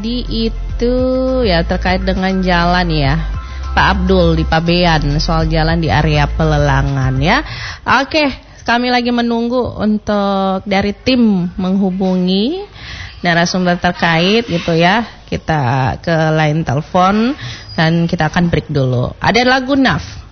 tadi itu ya terkait dengan jalan ya, Pak Abdul di Pabean, soal jalan di area Pelelangan ya. Oke, kami lagi menunggu untuk dari tim menghubungi narasumber terkait gitu ya. Kita ke line telepon dan kita akan break dulu. Ada lagu Naf